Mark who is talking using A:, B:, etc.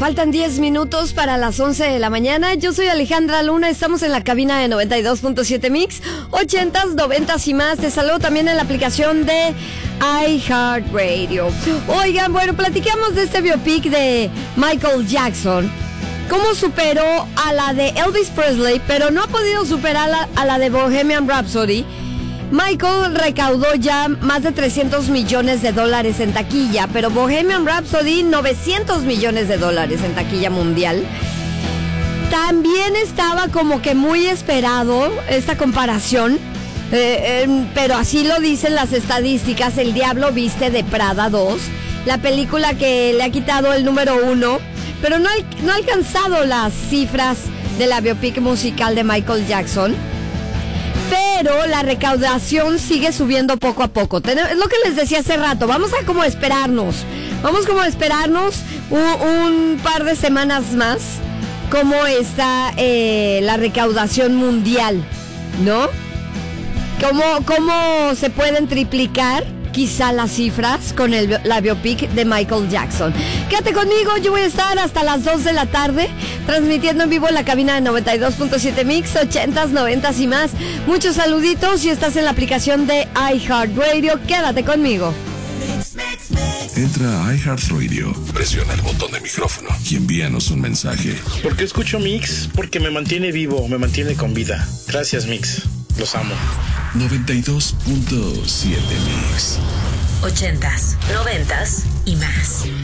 A: Faltan 10 minutos para las 11 de la mañana. Yo soy Alejandra Luna, estamos en la cabina de 92.7 Mix, 80s, 90s y más. Te saludo también en la aplicación de iHeartRadio. Oigan, bueno, platicamos de este biopic de Michael Jackson. Cómo superó a la de Elvis Presley, pero no ha podido superar a la de Bohemian Rhapsody. Michael recaudó ya más de $300 millones en taquilla, pero Bohemian Rhapsody $900 millones en taquilla mundial. También estaba como que muy esperado esta comparación, pero así lo dicen las estadísticas. El Diablo Viste de Prada 2, la película que le ha quitado el número 1, pero no ha alcanzado las cifras de la biopic musical de Michael Jackson. Pero la recaudación sigue subiendo poco a poco. Es lo que les decía hace rato. Vamos a como esperarnos. Un par de semanas más. Cómo está la recaudación mundial, ¿no? Cómo se pueden triplicar quizá las cifras con la biopic de Michael Jackson. Quédate conmigo, yo voy a estar hasta las 2 de la tarde transmitiendo en vivo en la cabina de 92.7 Mix, 80s, 90s y más. Muchos saluditos si estás en la aplicación de iHeartRadio. Quédate conmigo.
B: Entra a iHeartRadio, presiona el botón de micrófono y envíanos un mensaje.
C: ¿Por qué escucho Mix? Porque me mantiene vivo, me mantiene con vida. Gracias, Mix. Los amo.
B: 92.7 Mix.
D: 80s, 90s y más.